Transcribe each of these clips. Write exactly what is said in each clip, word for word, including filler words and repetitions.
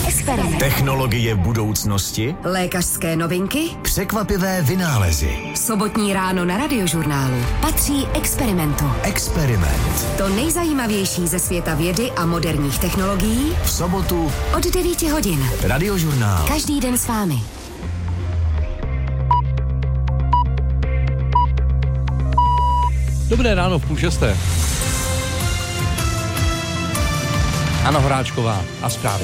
experiment. Technologie budoucnosti? Lékařské novinky? Překvapivé vynálezy. Sobotní ráno na Radiožurnálu patří experimentu. Experiment. To nejzajímavější ze světa vědy a moderních technologií V sobotu od devíti hodin. Radiožurnál. Každý den s vámi. Dobré ráno v půl šesté. Anna Horáčková a zprávy.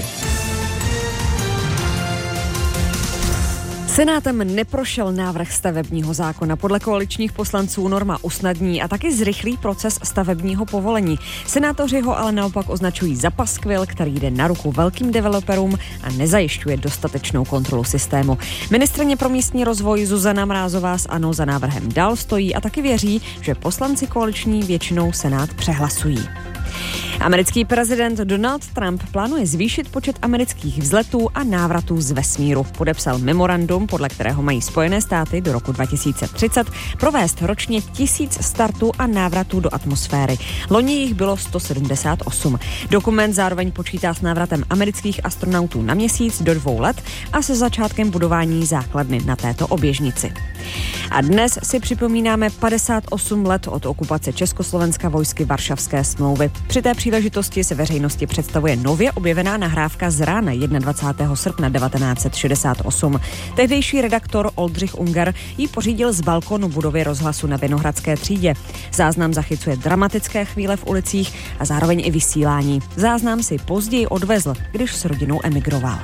Senátem neprošel návrh stavebního zákona. Podle koaličních poslanců norma usnadní a taky zrychlí proces stavebního povolení. Senátoři ho ale naopak označují za paskvil, který jde na ruku velkým developerům a nezajišťuje dostatečnou kontrolu systému. Ministryně pro místní rozvoj Zuzana Mrázová z ANO za návrhem dál stojí a taky věří, že poslanci koaliční většinou Senát přehlasují. Americký prezident Donald Trump plánuje zvýšit počet amerických vzletů a návratů z vesmíru. Podepsal memorandum, podle kterého mají Spojené státy do roku dva tisíce třicet provést ročně tisíc startů a návratů do atmosféry. Loni jich bylo sto sedmdesát osm. Dokument zároveň počítá s návratem amerických astronautů na měsíc do dvou let a se začátkem budování základny na této oběžnici. A dnes si připomínáme padesát osm let od okupace Československa vojsky Varšavské smlouvy. Při té příležitosti se veřejnosti představuje nově objevená nahrávka z rána dvacátého prvního srpna devatenáct set šedesát osm. Tehdejší redaktor Oldřich Unger ji pořídil z balkonu budovy rozhlasu na Vinohradské třídě. Záznam zachycuje dramatické chvíle v ulicích a zároveň i vysílání. Záznam si později odvezl, když s rodinou emigroval.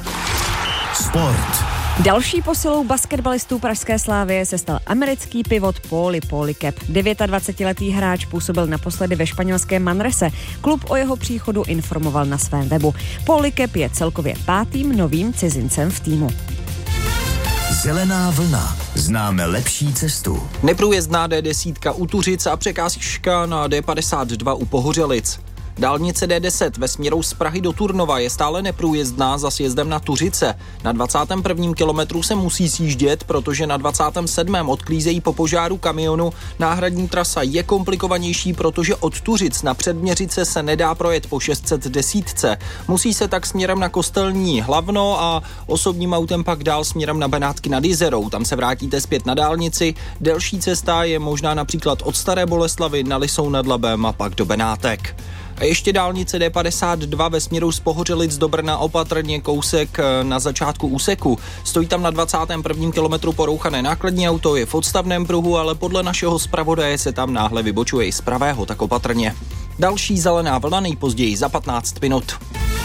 Sport. Další posilou basketbalistů pražské Slavie se stal americký pivot Pauly Paulikep. dvacetidevítiletý hráč působil naposledy ve španělském Manrese. Klub o jeho příchodu informoval na svém webu. Paulikep je celkově pátým novým cizincem v týmu. Zelená vlna. Známe lepší cestu. Neprůjezdná D deset u Tuřic a překážka na D padesát dva u Pohořelic. Dálnice D deset ve směru z Prahy do Turnova je stále neprůjezdná za sjezdem na Tuřice. Na dvacátém prvním kilometru se musí sjíždět, protože na dvacátém sedmém odklízejí po požáru kamionu. Náhradní trasa je komplikovanější, protože od Tuřic na Předměřice se nedá projet po šest set deset. Musí se tak směrem na Kostelní Hlavno a osobním autem pak dál směrem na Benátky nad Jizerou. Tam se vrátíte zpět na dálnici. Delší cesta je možná například od Staré Boleslavy na Lisou nad Labem a pak do Benátek. A ještě dálnice D padesát dva ve směru z Pohořelic do Brna opatrně kousek na začátku úseku. Stojí tam na dvacátém prvním kilometru porouchané nákladní auto, je v odstavném pruhu, ale podle našeho zpravodaje se tam náhle vybočuje i z pravého, tak opatrně. Další zelená vlna nejpozději za patnáct minut.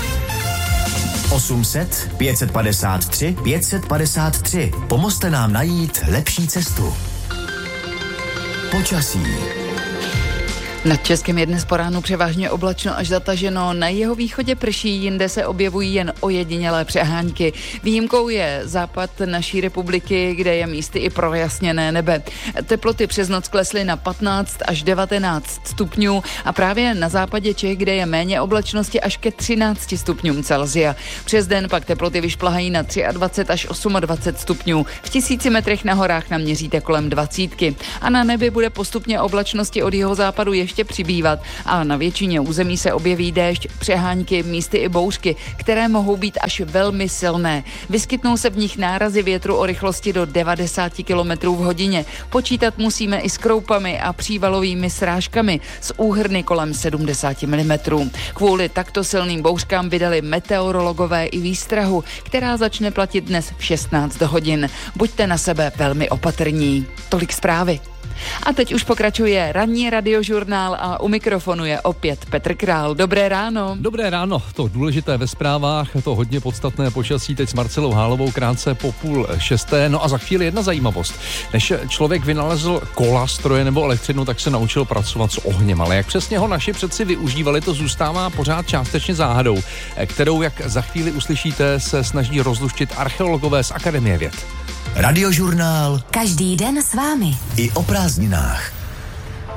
osm set, pět set padesát tři, pět set padesát tři. Pomozte nám najít lepší cestu. Počasí. Nad Českem je dnes po ránu převážně oblačno až zataženo, na jeho východě prší, jinde se objevují jen ojedinělé přehánky. Výjimkou je západ naší republiky, kde je místy i projasněné nebe. Teploty přes noc klesly na patnáct až devatenáct stupňů a právě na západě Čech, kde je méně oblačnosti, až ke třinácti stupňům Celsia. Přes den pak teploty vyšplhají na dvacet tři až dvacet osm stupňů. V tisíci metrech na horách naměříte kolem dvacítky. A na nebi bude postupně oblačnosti od jihozápadu ještě přibývat a na většině území se objeví déšť, přehánky, místy i bouřky, které mohou být až velmi silné. Vyskytnou se v nich nárazy větru o rychlosti do devadesát kilometrů v hodině. Počítat musíme i s kroupami a přívalovými srážkami s úhrny kolem sedmdesát milimetrů. Kvůli takto silným bouřkám vydali meteorologové i výstrahu, která začne platit dnes v šestnáct hodin. Buďte na sebe velmi opatrní. Tolik zprávy. A teď už pokračuje ranní Radiožurnál a u mikrofonu je opět Petr Král. Dobré ráno. Dobré ráno, to důležité ve zprávách, to hodně podstatné počasí teď s Marcelou Hálovou krátce po půl šesté. No a za chvíli jedna zajímavost. Než člověk vynalezl kola, stroje nebo elektřinu, tak se naučil pracovat s ohněm. Ale jak přesně ho naši předci využívali, to zůstává pořád částečně záhadou, kterou, jak za chvíli uslyšíte, se snaží rozluštit archeologové z Akademie věd. Radiožurnál. Každý den s vámi. I o prázdninách.